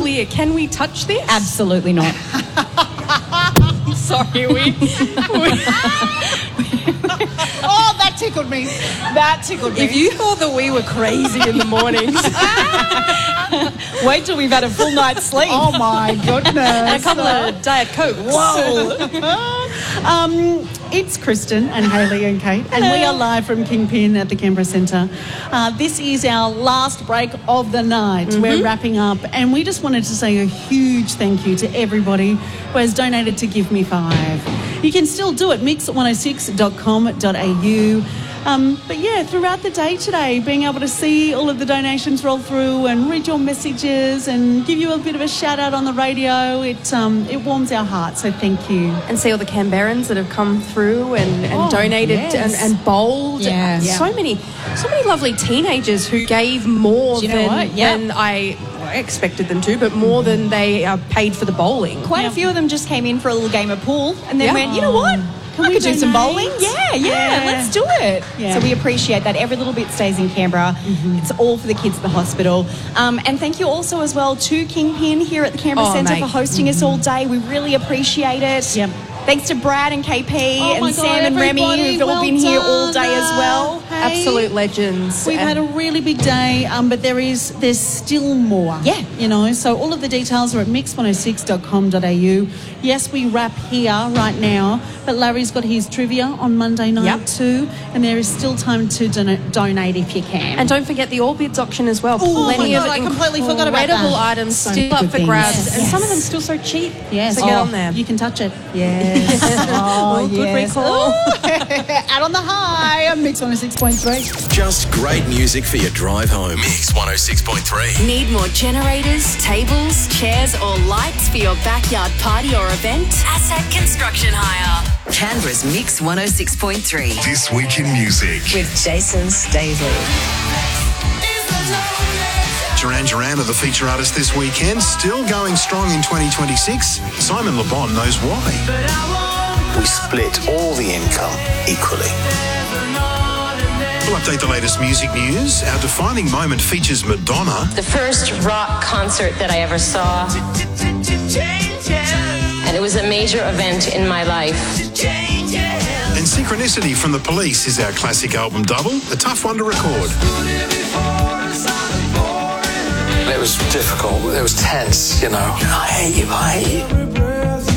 clear. Can we touch this? Absolutely not. Sorry, Oh, that tickled me. That tickled me. If you thought that we were crazy in the mornings, Wait till we've had a full night's sleep. Oh, my goodness. and a couple of Diet Cokes. Whoa. It's Kristen and Hayley and Kate, and we are live from Kingpin at the Canberra Centre. This is our last break of the night. We're wrapping up, and we just wanted to say a huge thank you to everybody who has donated to Give Me 5. You can still do it, mix106.com.au. But yeah, throughout the day today, being able to see all of the donations roll through and read your messages and give you a bit of a shout out on the radio, it warms our hearts. So thank you. And see all the Canberrans that have come through and donated and bowled. Yeah. So many lovely teenagers who gave more than I expected them to, but more than they paid for the bowling. Quite a few of them just came in for a little game of pool and then went, you know what? I could do some bowling. Yeah, let's do it. Yeah. So we appreciate that. Every little bit stays in Canberra. It's all for the kids at the hospital. And thank you also as well to Kingpin here at the Canberra Centre for hosting us all day. We really appreciate it. Yep. Thanks to Brad and KP and God, Sam and Remy who've all been here all day as well. Hey. Absolute legends. We've had a really big day, but there's still more. Yeah. You know, so all of the details are at mix106.com.au. Yes, we wrap here right now, but Larry's got his trivia on Monday night too, and there is still time to donate if you can. And don't forget the All Bids auction as well. Plenty of I completely forgot about incredible that. items So still good up for things. grabs, Yes. and some of them still so cheap. Yes. So get on there. You can touch it. Yes. Good recall. Out on the high, Mix 106.3. Just great music for your drive home. Mix 106.3. Need more generators, tables, chairs, or lights for your backyard party or event? Asset Construction Hire. Canberra's Mix 106.3. This Week in Music. With Jason Stavely. Duran Duran are the feature artist this weekend, still going strong in 2026. Simon Le Bon knows why. We split all the income equally. We'll update the latest music news. Our defining moment features Madonna. The first rock concert that I ever saw. And it was a major event in my life. And Synchronicity from The Police is our classic album double, a tough one to record. It was difficult. It was tense, you know. I hate you, I hate you.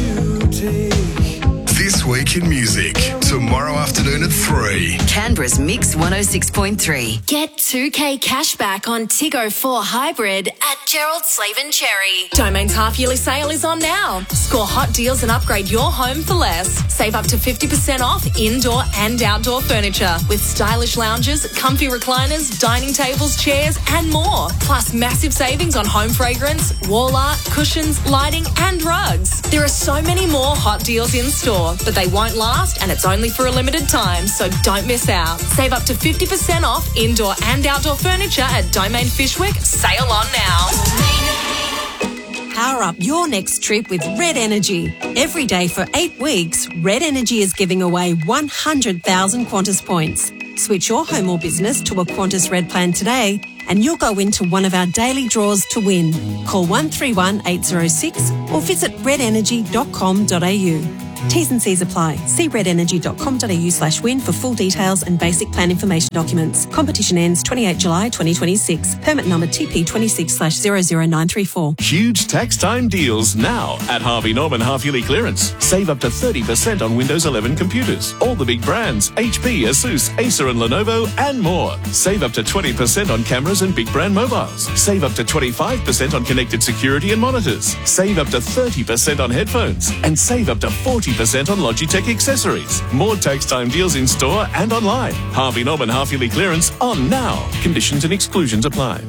This Week in Music, tomorrow afternoon at 3. Canberra's Mix 106.3. Get 2K cashback on Tiggo 4 Hybrid at Gerald Slaven Cherry. Domain's half-yearly sale is on now. Score hot deals and upgrade your home for less. Save up to 50% off indoor and outdoor furniture with stylish lounges, comfy recliners, dining tables, chairs and more. Plus massive savings on home fragrance, wall art, cushions, lighting and rugs. There are so many more hot deals in store, but they won't last and it's only for a limited time, so don't miss out. Save up to 50% off indoor and outdoor furniture at Domain Fishwick. Sale on now. Power up your next trip with Red Energy. Every day for 8 weeks, Red Energy is giving away 100,000 Qantas points. Switch your home or business to a Qantas Red plan today and you'll go into one of our daily draws to win. Call 131 806 or visit redenergy.com.au. T's and C's apply. See redenergy.com.au/win for full details and basic plan information documents. Competition ends 28 July 2026. Permit number TP26/00934. Huge tax time deals now at Harvey Norman half-yearly clearance. Save up to 30% on Windows 11 computers. All the big brands, HP, Asus, Acer and Lenovo and more. Save up to 20% on cameras and big brand mobiles. Save up to 25% on connected security and monitors. Save up to 30% on headphones. And save up to 40% on Logitech accessories. More tax time deals in store and online. Harvey Norman half-yearly clearance on now. Conditions and exclusions apply.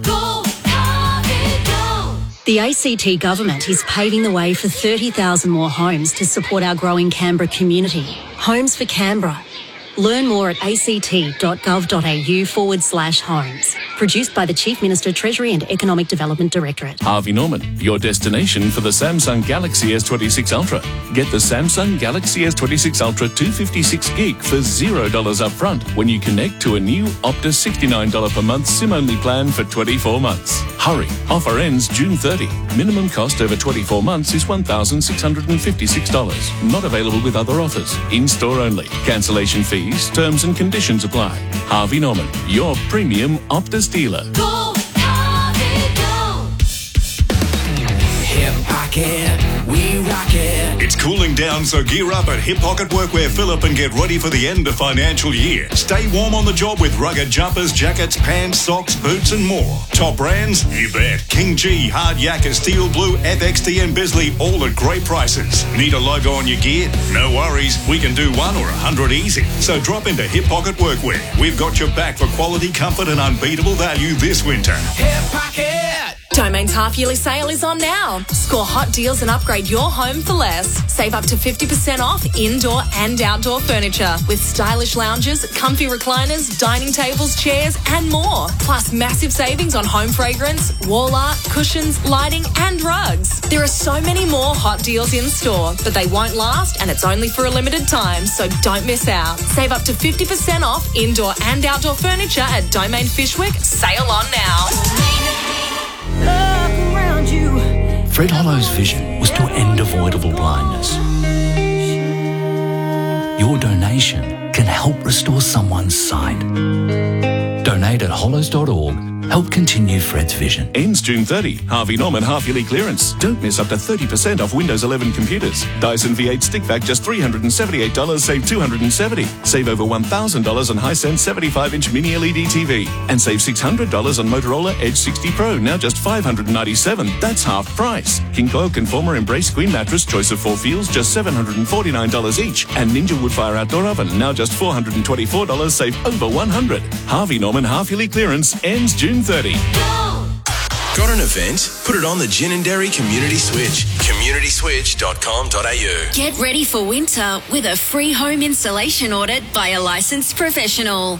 The ACT government is paving the way for 30,000 more homes to support our growing Canberra community. Homes for Canberra. Learn more at act.gov.au/homes. Produced by the Chief Minister, Treasury and Economic Development Directorate. Harvey Norman, your destination for the Samsung Galaxy S26 Ultra. Get the Samsung Galaxy S26 Ultra 256 gig for $0 upfront when you connect to a new Optus $69 per month SIM-only plan for 24 months. Hurry, offer ends June 30. Minimum cost over 24 months is $1,656. Not available with other offers. In-store only. Cancellation fees, terms and conditions apply. Harvey Norman, your premium Optus dealer. Go, Harvey, go! Hip Pocket, we rock it. It's cooling down, so gear up at Hip Pocket Workwear Phillip and get ready for the end of financial year. Stay warm on the job with rugged jumpers, jackets, pants, socks, boots and more. Top brands? You bet. King G, Hard Yakka, Steel Blue, FXT and Bisley, all at great prices. Need a logo on your gear? No worries. We can do 1 or 100 easy. So drop into Hip Pocket Workwear. We've got your back for quality, comfort and unbeatable value this winter. Hip Pocket! Domain's half-yearly sale is on now. Score hot deals and upgrade your home for less. Save up to 50% off indoor and outdoor furniture with stylish lounges, comfy recliners, dining tables, chairs and more. Plus massive savings on home fragrance, wall art, cushions, lighting and rugs. There are so many more hot deals in store, but they won't last and it's only for a limited time, so don't miss out. Save up to 50% off indoor and outdoor furniture at Domain Fishwick. Sale on now. Look around you. Fred Hollow's vision was to end avoidable blindness. Your donation can help restore someone's sight. Donate at hollows.org. Help continue Fred's vision. Ends June 30. Harvey Norman half-yearly clearance. Don't miss up to 30% off Windows 11 computers. Dyson V8 stick vac just $378, save $270. Save over $1,000 on Hisense 75-inch mini LED TV. And save $600 on Motorola Edge 60 Pro, now just $597. That's half price. King Coil Conformer Embrace Queen Mattress, choice of 4 feels, just $749 each. And Ninja Woodfire Outdoor Oven, now just $424, save over $100. Harvey Norman half-yearly clearance ends June 30. Got an event? Put it on the Gin and Dairy Community Switch. communityswitch.com.au. Get ready for winter with a free home installation audit by a licensed professional.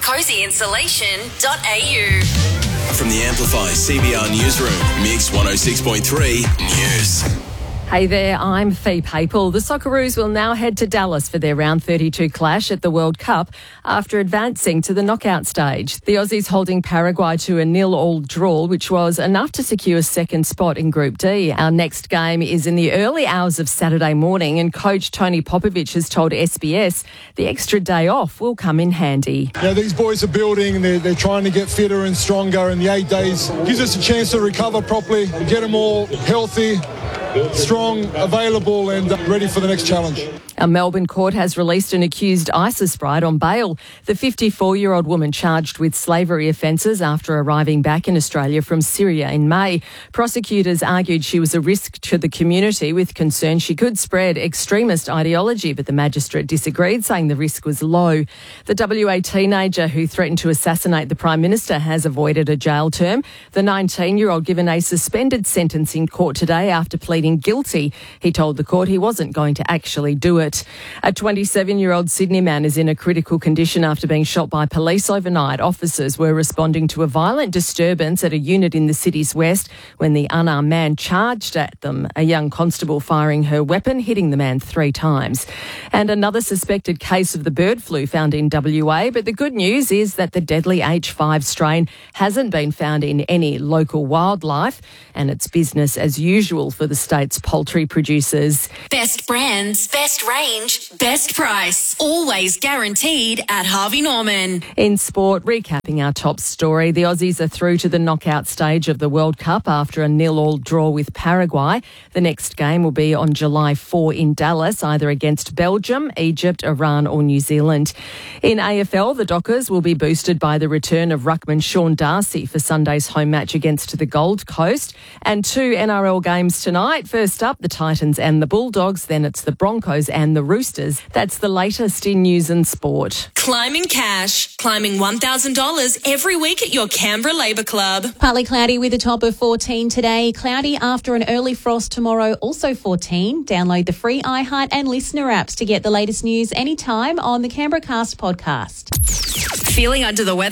cozyinsulation.au. From the Amplify CBR Newsroom, Mix 106.3 News. Hey there, I'm Fee Papel. The Socceroos will now head to Dallas for their round 32 clash at the World Cup after advancing to the knockout stage. The Aussies holding Paraguay to a 0-0 draw, which was enough to secure second spot in Group D. Our next game is in the early hours of Saturday morning, and coach Tony Popovic has told SBS the extra day off will come in handy. Yeah, these boys are building, they're trying to get fitter and stronger, and the 8 days gives us a chance to recover properly, get them all healthy, strong, available and ready for the next challenge. A Melbourne court has released an accused ISIS bride on bail. The 54-year-old woman charged with slavery offences after arriving back in Australia from Syria in May. Prosecutors argued she was a risk to the community with concern she could spread extremist ideology, but the magistrate disagreed, saying the risk was low. The WA teenager who threatened to assassinate the Prime Minister has avoided a jail term. The 19-year-old given a suspended sentence in court today after pleading guilty. He told the court he wasn't going to actually do it. A 27-year-old Sydney man is in a critical condition after being shot by police overnight. Officers were responding to a violent disturbance at a unit in the city's west when the unarmed man charged at them, a young constable firing her weapon, hitting the man 3 times. And another suspected case of the bird flu found in WA, but the good news is that the deadly H5 strain hasn't been found in any local wildlife, and it's business as usual for the state's poultry producers. Best brands, best range, best price. Always guaranteed at Harvey Norman. In sport, recapping our top story, the Aussies are through to the knockout stage of the World Cup after a 0-0 draw with Paraguay. The next game will be on July 4 in Dallas, either against Belgium, Egypt, Iran or New Zealand. In AFL, the Dockers will be boosted by the return of ruckman Sean Darcy for Sunday's home match against the Gold Coast. And 2 NRL games tonight. First up, the Titans and the Bulldogs, then it's the Broncos and the Roosters. That's the latest in news and sport. Climbing cash. Climbing $1,000 every week at your Canberra Labour Club. Partly cloudy with a top of 14 today. Cloudy after an early frost tomorrow, also 14. Download the free iHeart and Listener apps to get the latest news anytime on the Canberra Cast podcast. Feeling under the weather?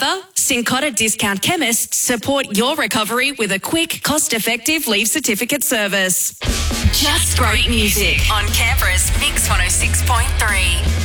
Cincotta Discount Chemists support your recovery with a quick, cost-effective leave certificate service. Just great music on Canberra's Mix 106.3.